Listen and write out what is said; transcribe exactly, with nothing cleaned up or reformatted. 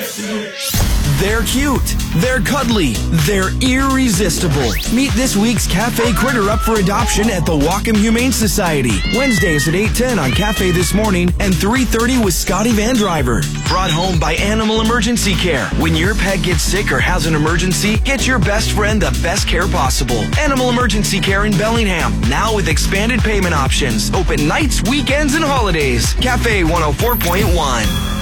They're cute, they're cuddly, they're irresistible. Meet this week's Cafe Critter up for adoption at the Wacom Humane Society. Wednesdays at eight ten on Cafe This Morning and three thirty with Scotty Van Driver. Brought home by Animal Emergency Care. When your pet gets sick or has an emergency, get your best friend the best care possible. Animal Emergency Care in Bellingham, now with expanded payment options. Open nights, weekends, and holidays. Cafe one oh four point one.